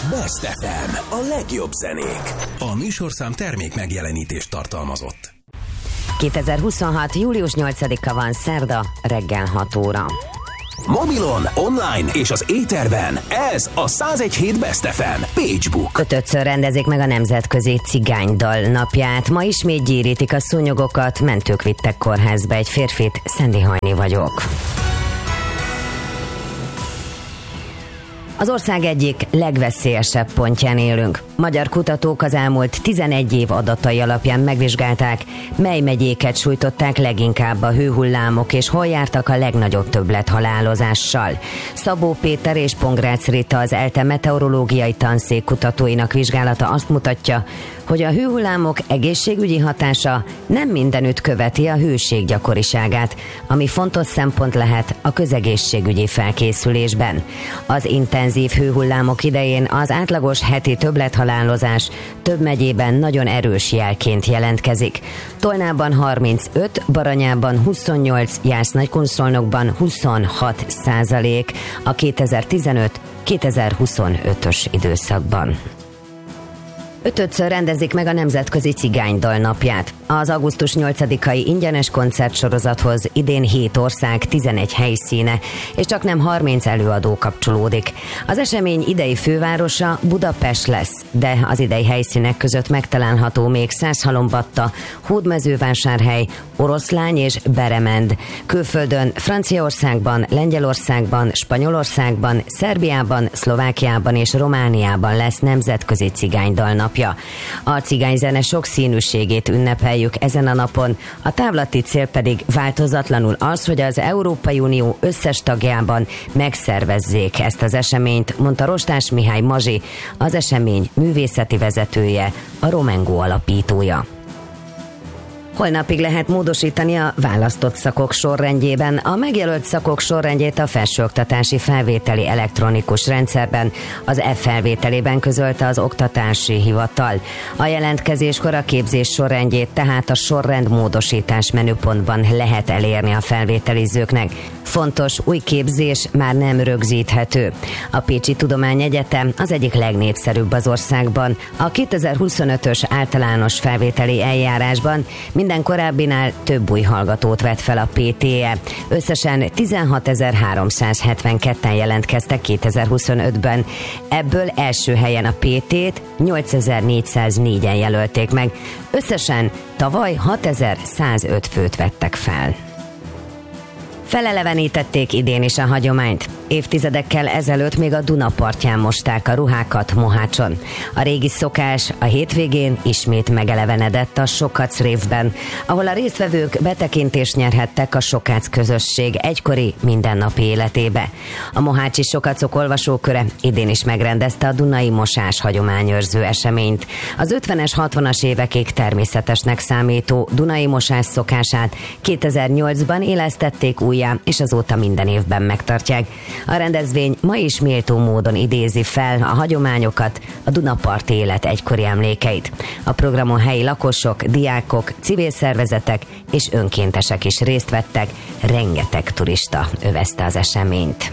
Best FM, a legjobb zenék. A műsorszám termék megjelenítést tartalmazott. 2026. július 8-a van, szerda, reggel 6 óra. Mobilon, online és az éterben ez a 101.7 Best FM Pagebook. 5-ször rendezik meg a Nemzetközi Cigánydal napját. Ma ismét gyérítik a szúnyogokat, mentők vittek kórházba egy férfit. Szendi Hajni vagyok. Az ország egyik legveszélyesebb pontján élünk. Magyar kutatók az elmúlt 11 év adatai alapján megvizsgálták, mely megyéket sújtották leginkább a hőhullámok, és hol jártak a legnagyobb többlethalálozással. Szabó Péter és Pongrácz Rita, az ELTE meteorológiai tanszék kutatóinak vizsgálata azt mutatja, hogy a hőhullámok egészségügyi hatása nem mindenütt követi a hőség gyakoriságát, ami fontos szempont lehet a közegészségügyi felkészülésben. Az intenzív hőhullámok idején az átlagos heti többlethalálozás több megyében nagyon erős jelként jelentkezik. Tolnában 35, Baranyában 28, Jász-Nagykunszolnokban 26% a 2015-2025-ös időszakban. 5-ször rendezik meg a Nemzetközi Cigánydal napját. Az augusztus 8-ai ingyenes koncertsorozathoz idén 7 ország, 11 helyszíne, és csaknem 30 előadó kapcsolódik. Az esemény idei fővárosa Budapest lesz, de az idei helyszínek között megtalálható még Százhalombatta, Hódmezővásárhely, Oroszlány és Beremend. Külföldön Franciaországban, Lengyelországban, Spanyolországban, Szerbiában, Szlovákiában és Romániában lesz Nemzetközi Cigánydal napja. A cigányzene sokszínűségét ünnepeljük ezen a napon, a távlati cél pedig változatlanul az, hogy az Európai Unió összes tagjában megszervezzék ezt az eseményt, mondta Rostás Mihály Mazsi, az esemény művészeti vezetője, a Romengo alapítója. Holnapig lehet módosítani a választott szakok sorrendjében. A megjelölt szakok sorrendjét a felsőoktatási felvételi elektronikus rendszerben, az e-felvételében közölte az Oktatási Hivatal. A jelentkezéskor a képzés sorrendjét tehát a sorrendmódosítás menüpontban lehet elérni a felvételizőknek. Fontos, új képzés már nem rögzíthető. A Pécsi Tudományegyetem az egyik legnépszerűbb az országban. A 2025-ös általános felvételi eljárásban minden korábbinál több új hallgatót vett fel a PTE. Összesen 16.372-en jelentkeztek 2025-ben. Ebből első helyen a PT-t 8.404-en jelölték meg. Összesen tavaly 6.105 főt vettek fel. Felelevenítették idén is a hagyományt. Évtizedekkel ezelőtt még a Duna partján mosták a ruhákat Mohácson. A régi szokás a hétvégén ismét megelevenedett a Sokác révben, ahol a résztvevők betekintést nyerhettek a Sokác közösség egykori mindennapi életébe. A mohácsi Sokacok olvasóköre idén is megrendezte a Dunai Mosás hagyományőrző eseményt. Az 50-es, 60-as évekig természetesnek számító Dunai Mosás szokását 2008-ban élesztették újjá, és azóta minden évben megtartják. A rendezvény ma is méltó módon idézi fel a hagyományokat, a Dunaparti élet egykori emlékeit. A programon helyi lakosok, diákok, civil szervezetek és önkéntesek is részt vettek, rengeteg turista övezte az eseményt.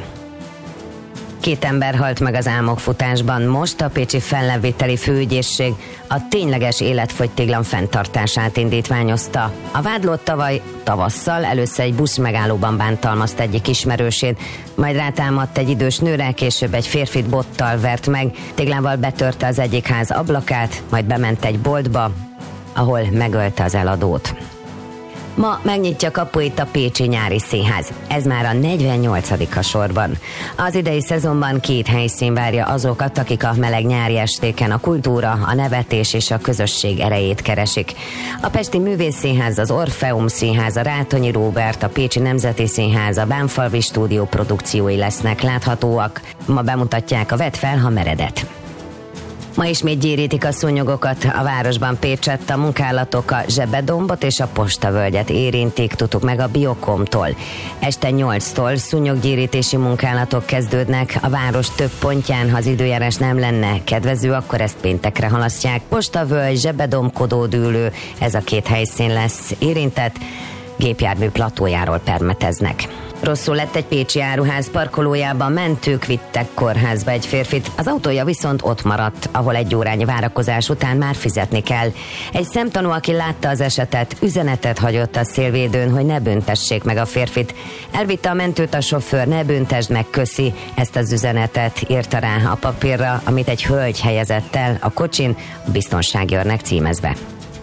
2 ember halt meg az álmokfutásban. Most a pécsi felleviteli főügyészség a tényleges életfogytiglan fenntartását indítványozta. A vádlott tavaly tavasszal először egy buszmegállóban bántalmazta egyik ismerősét, majd rátámadt egy idős nőre, később egy férfit bottal vert meg, téglával betörte az egyik ház ablakát, majd bement egy boltba, ahol megölte az eladót. Ma megnyitja kapuit a Pécsi Nyári Színház. Ez már a 48. sorban. Az idei szezonban 2 helyszín várja azokat, akik a meleg nyári estéken a kultúra, a nevetés és a közösség erejét keresik. A Pesti Művészszínház, az Orfeum Színház, a Rátonyi Róbert, a Pécsi Nemzeti Színház, a Bánfalvi Stúdió produkciói lesznek láthatóak. Ma bemutatják a Vedd fel, ha meredet. Ma ismét gyérítik a szúnyogokat a városban. Pécsett a munkálatok a Zsebedombot és a Postavölgyet érintik, tudtuk meg a Biokomtól. Este 8-tól szúnyoggyérítési munkálatok kezdődnek a város több pontján. Ha az időjárás nem lenne kedvező, akkor ezt péntekre halasztják. Postavölgy, Zsebedomb, Kodódűlő, ez a 2 helyszín lesz érintett. Gépjármű platójáról permeteznek. Rosszul lett egy pécsi áruház parkolójában, mentők vittek kórházba egy férfit, az autója viszont ott maradt, ahol egy órányi várakozás után már fizetni kell. Egy szemtanú, aki látta az esetet, üzenetet hagyott a szélvédőn, hogy ne büntessék meg a férfit. Elvitte a mentőt a sofőr, ne büntesd meg, köszi. Ezt az üzenetet írta rá a papírra, amit egy hölgy helyezett el a kocsin, a biztonsági őrnek címezve.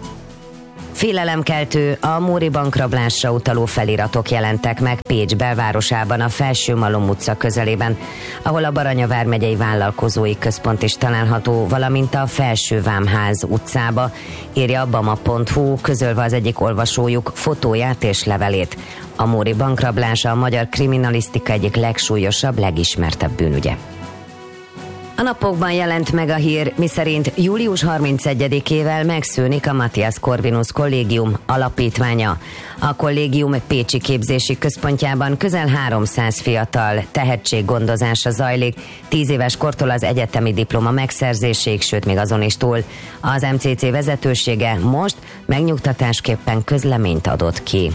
Félelemkeltő, a Móri bankrablásra utaló feliratok jelentek meg Pécs belvárosában, a Felső-Malom utca közelében, ahol a Baranya vármegyei vállalkozói központ is található, valamint a Felső-Vámház utcába, írja a bama.hu, közölve az egyik olvasójuk fotóját és levelét. A Móri bankrablása a magyar kriminalisztika egyik legsúlyosabb, legismertebb bűnügye. A napokban jelent meg a hír, miszerint július 31-ével megszűnik a Matthias Corvinus Kollégium alapítványa. A kollégium pécsi képzési központjában közel 300 fiatal tehetséggondozása zajlik, 10 éves kortól az egyetemi diploma megszerzéséig, sőt még azon is túl. Az MCC vezetősége most megnyugtatásképpen közleményt adott ki.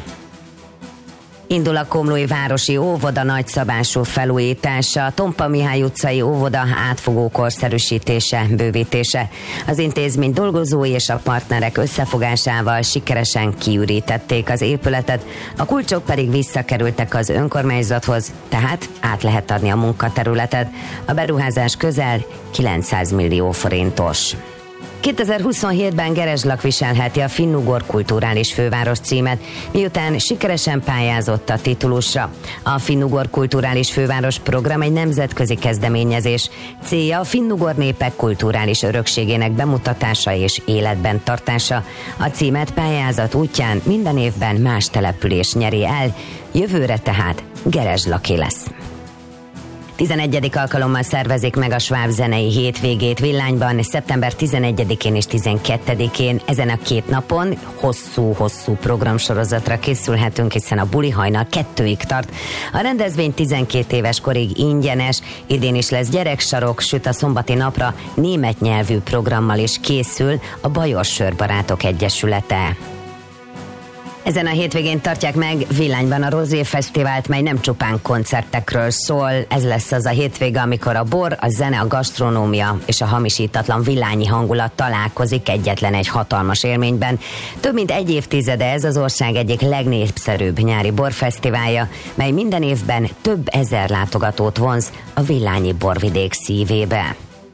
Indul a Komlói Városi Óvoda nagyszabású felújítása, a Tompa Mihály utcai óvoda átfogó korszerűsítése, bővítése. Az intézmény dolgozói és a partnerek összefogásával sikeresen kiürítették az épületet, a kulcsok pedig visszakerültek az önkormányzathoz, tehát át lehet adni a munkaterületet. A beruházás közel 900 millió forintos. 2027-ben Gerezslak viselheti a Finnugor kulturális főváros címet, miután sikeresen pályázott a titulusra. A Finnugor kulturális főváros program egy nemzetközi kezdeményezés. Célja a finnugor népek kulturális örökségének bemutatása és életben tartása. A címet pályázat útján minden évben más település nyeri el, jövőre tehát Gerezslaké lesz. 11. alkalommal szervezik meg a Sváb zenei hétvégét Villányban, szeptember 11-én és 12-én. Ezen a 2 napon hosszú programsorozatra készülhetünk, hiszen a buli hajnal 2-ig tart. A rendezvény 12 éves korig ingyenes, idén is lesz gyereksarok, sőt a szombati napra német nyelvű programmal is készül a Bajor Sörbarátok Egyesülete. Ezen a hétvégén tartják meg Villányban a Rozé Fesztivált, mely nem csupán koncertekről szól. Ez lesz az a hétvége, amikor a bor, a zene, a gasztronómia és a hamisítatlan villányi hangulat találkozik egyetlen egy hatalmas élményben. Több mint egy évtizede ez az ország egyik legnépszerűbb nyári borfesztiválja, mely minden évben több ezer látogatót vonz a villányi borvidék szívébe.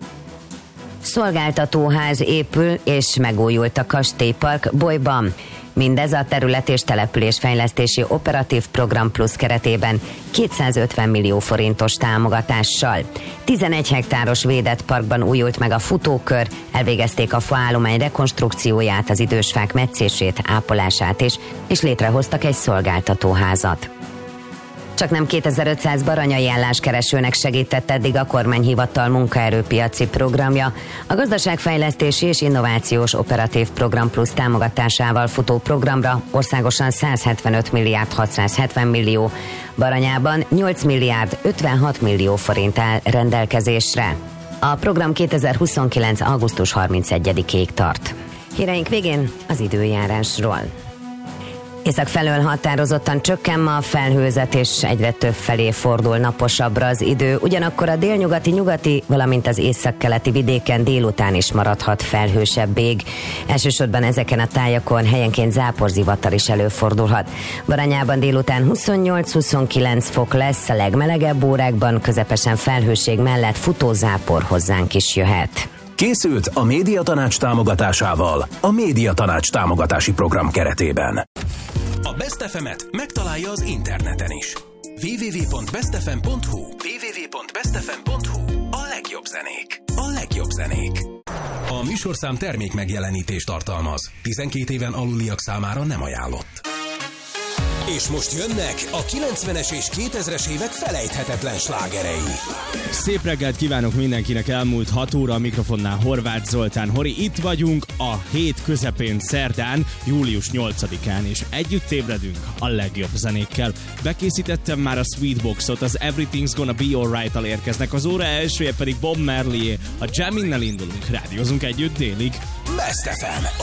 Szolgáltatóház épül és megújult a Kastélypark Bolyban. Mindez a terület- és településfejlesztési operatív program plusz keretében 250 millió forintos támogatással. 11 hektáros védett parkban újult meg a futókör, elvégezték a faállomány rekonstrukcióját, az idősfák metszését, ápolását és létrehoztak egy szolgáltatóházat. Csaknem 2500 baranyai álláskeresőnek segített eddig a kormányhivatal munkaerőpiaci programja. A gazdaságfejlesztési és innovációs operatív program plusz támogatásával futó programra országosan 175 milliárd 670 millió, Baranyában 8 milliárd 56 millió forint áll rendelkezésre. A program 2029. augusztus 31-ig tart. Híreink végén az időjárásról. Észak felől határozottan csökken ma a felhőzet, és egyre több felé fordul naposabbra az idő. Ugyanakkor a délnyugati, valamint az északkeleti vidéken délután is maradhat felhősebb ég. Elsősorban ezeken a tájakon helyenként záporzivatar is előfordulhat. Baranyában délután 28-29 fok lesz, a legmelegebb órákban közepesen felhőség mellett futózápor hozzánk is jöhet. Készült a Médiatanács támogatásával a Médiatanács támogatási program keretében. A Best FM-et megtalálja az interneten is. www.bestfm.hu www.bestfm.hu A legjobb zenék. A legjobb zenék. A műsorszám termék megjelenítést tartalmaz. 12 éven aluliak számára nem ajánlott. És most jönnek a 90-es és 2000-es évek felejthetetlen slágerei. Szép reggelt kívánok mindenkinek, elmúlt 6 óra, a mikrofonnál Horváth Zoltán Hori. Itt vagyunk a hét közepén szerdán, július 8-án, és együtt ébredünk a legjobb zenékkel. Bekészítettem már a Sweetboxot, az Everything's Gonna Be Alright-tal érkeznek, az óra elsője pedig Bob Marley, a Jamin-nel indulunk, rádiózunk együtt délig. Best FM,